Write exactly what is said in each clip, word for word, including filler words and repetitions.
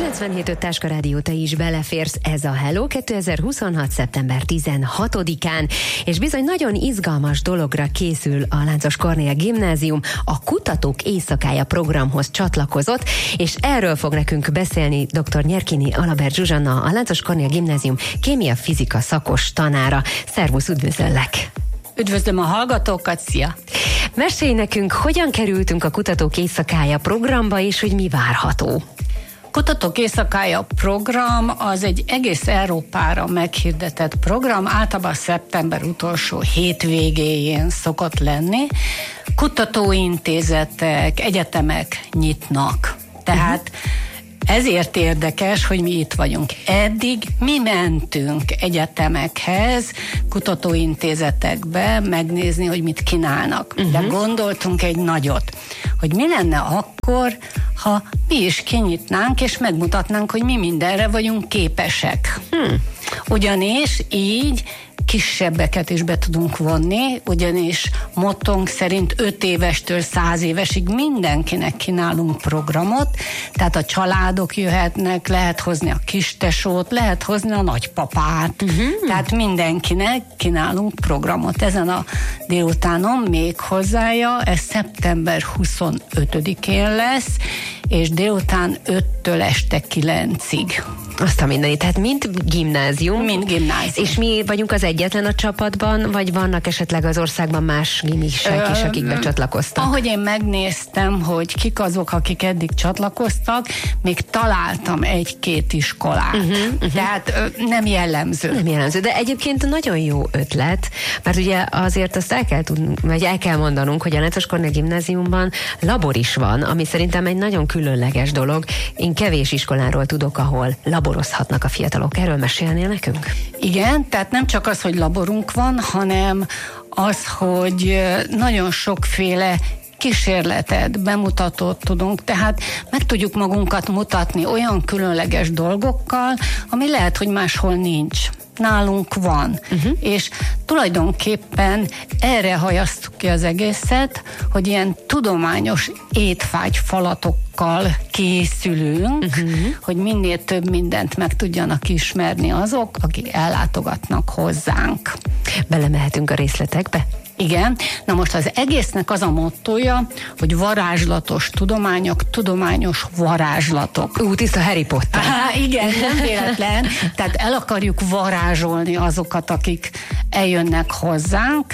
kilencvenhét öt Táska Rádió, te is beleférsz, ez a Hello kétezer-huszonhat. szeptember tizenhatodikán, és bizony nagyon izgalmas dologra készül a Láncos Kornél Gimnázium, a Kutatók Éjszakája programhoz csatlakozott, és erről fog nekünk beszélni dr. Nyerkini Alabert Zsuzsanna, a Láncos Kornél Gimnázium kémia-fizika szakos tanára. Szervusz, üdvözöllek! Üdvözlöm a hallgatókat, szia! Mesélj nekünk, hogyan kerültünk a Kutatók Éjszakája programba, és hogy mi várható? Kutatók Éjszakája program az egy egész Európára meghirdetett program, általában szeptember utolsó hétvégéjén szokott lenni. Kutatóintézetek, egyetemek nyitnak. Tehát uh-huh. ezért érdekes, hogy mi itt vagyunk. Eddig mi mentünk egyetemekhez, kutatóintézetekbe megnézni, hogy mit kínálnak. Uh-huh. De gondoltunk egy nagyot, hogy mi lenne akkor, ha mi is kinyitnánk, és megmutatnánk, hogy mi mindenre vagyunk képesek. Hmm. Ugyanis így kisebbeket is be tudunk vonni, ugyanis mottónk szerint öt évestől száz évesig mindenkinek kínálunk programot, tehát a családok jöhetnek, lehet hozni a kistesót, lehet hozni a nagypapát, uh-huh. tehát mindenkinek kínálunk programot. Ezen a délutánon még hozzája, ez szeptember huszonötödikén lesz, és délután öttől este kilencig. Azt a mindenit, tehát mind gimnázium. Mind gimnázium. És mi vagyunk az egyetlen a csapatban, vagy vannak esetleg az országban más gimisek is, akik becsatlakoztak? Ahogy én megnéztem, hogy kik azok, akik eddig csatlakoztak, még találtam egy-két iskolát. Uh-huh, uh-huh. Tehát ö, nem jellemző. Nem jellemző, de egyébként nagyon jó ötlet, mert ugye azért azt el kell tudnunk, vagy el kell mondanunk, hogy a Láncos Kornél Gimnáziumban labor is van, ami szerintem egy nagyon különleges dolog. Én kevés iskoláról tudok, ahol laborozhatnak a fiatalok. Erről mesélnél nekünk? Igen, tehát nem csak az, hogy laborunk van, hanem az, hogy nagyon sokféle kísérletet, bemutatót tudunk, tehát meg tudjuk magunkat mutatni olyan különleges dolgokkal, ami lehet, hogy máshol nincs. Nálunk van. Uh-huh. És tulajdonképpen erre hajasztuk ki az egészet, hogy ilyen tudományos étvágy falatokkal készülünk, uh-huh. hogy minél több mindent meg tudjanak ismerni azok, akik ellátogatnak hozzánk. Belemehetünk a részletekbe? Igen. Na most az egésznek az a mottója, hogy varázslatos tudományok, tudományos varázslatok. Ú, tiszta Harry Potter. Há, igen, nem véletlen. Tehát el akarjuk varázsolni azokat, akik eljönnek hozzánk,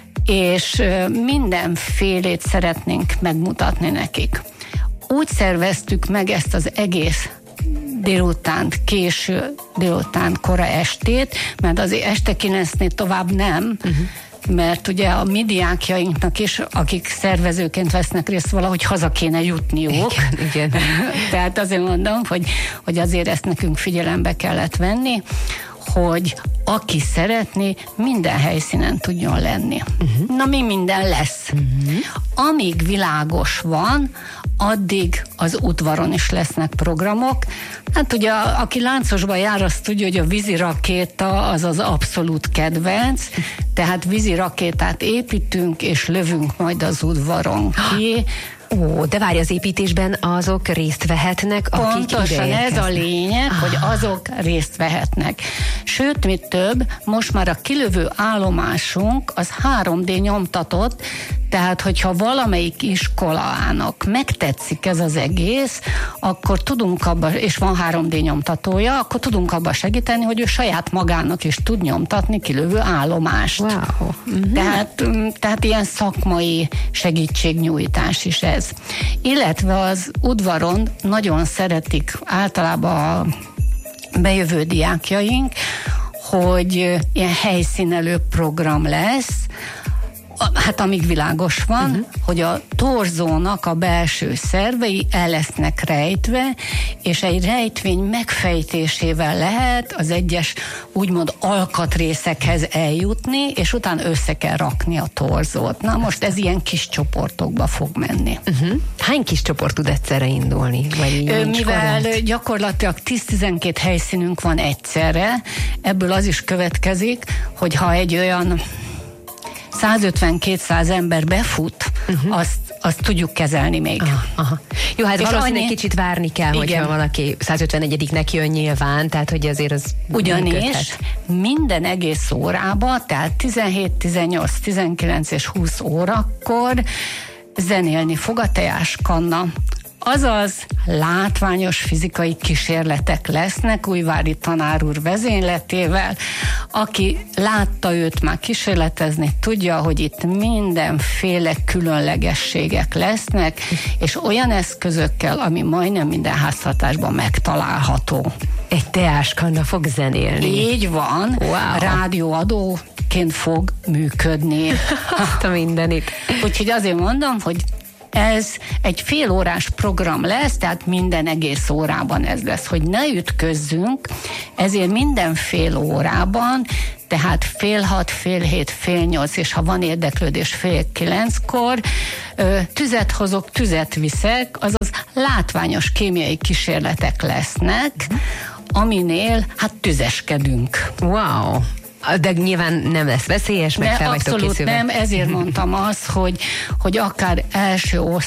és mindenfélét szeretnénk megmutatni nekik. Úgy szerveztük meg ezt az egész délutánt, késő délután, kora estét, mert azért este kilencnél tovább nem, uh-huh. mert ugye a mi diákjainknak is, akik szervezőként vesznek részt, valahogy haza kéne jutniuk. Igen, igen. Tehát azért mondom, hogy, hogy azért ezt nekünk figyelembe kellett venni, hogy aki szeretné, minden helyszínen tudjon lenni. Uh-huh. Na, mi minden lesz. Uh-huh. Amíg világos van, addig az udvaron is lesznek programok. Hát ugye, aki Láncosban jár, azt tudja, hogy a vízirakéta az az abszolút kedvenc, tehát vízirakétát építünk, és lövünk majd az udvaron ki. Ó, de várj, az építésben azok részt vehetnek, akik Pontosan ez a lényeg, ah. hogy azok részt vehetnek. Sőt, mi több, most már a kilövő állomásunk az három dé nyomtatott, tehát hogyha valamelyik iskolának megtetszik ez az egész, akkor tudunk abba, és van három dé nyomtatója, akkor tudunk abba segíteni, hogy ő saját magának is tud nyomtatni kilövő állomást. Wow. Uh-huh. Tehát, tehát ilyen szakmai segítségnyújtás is ez. Illetve az udvaron nagyon szeretik általában a bejövő diákjaink, hogy ilyen helyszínelő program lesz, hát amíg világos van, uh-huh. hogy a torzónak a belső szervei el lesznek rejtve, és egy rejtvény megfejtésével lehet az egyes úgymond alkatrészekhez eljutni, és utána össze kell rakni a torzót. Na most ez ilyen kis csoportokba fog menni. Uh-huh. Hány kis csoport tud egyszerre indulni? Vagy Mivel korlát? Gyakorlatilag tíz-tizenkét helyszínünk van egyszerre, ebből az is következik, hogy ha egy olyan százötven-kétszáz ember befut, uh-huh. azt azt tudjuk kezelni még. Aha, aha. Jó, hát és valószínűleg annyi... kicsit várni kell, igen, hogyha valaki százötvenegyediknek jön nyilván, tehát hogy azért az ugyanis működhet. Minden egész órába, tehát tizenhét, tizennyolc, tizenkilenc és húsz órakor zenélni fog a teáskanna. Azaz látványos fizikai kísérletek lesznek Újvári tanár úr vezényletével. Aki látta őt már kísérletezni, tudja, hogy itt mindenféle különlegességek lesznek, és olyan eszközökkel, ami majdnem minden háztartásban megtalálható. Egy teáskanna fog zenélni. Így van, wow. Rádióadóként fog működni. Hát a mindenit. Úgyhogy azért mondom, hogy ez egy fél órás program lesz, tehát minden egész órában ez lesz, hogy ne ütközzünk, ezért minden fél órában, tehát fél hat, fél hét, fél nyolc, és ha van érdeklődés fél kilenckor, tüzet hozok, tüzet viszek, azaz látványos kémiai kísérletek lesznek, aminél hát tüzeskedünk. Wow! De nyilván nem lesz veszélyes, meg fel vagytok készülve. Abszolút nem, ezért mondtam azt, hogy, hogy akár első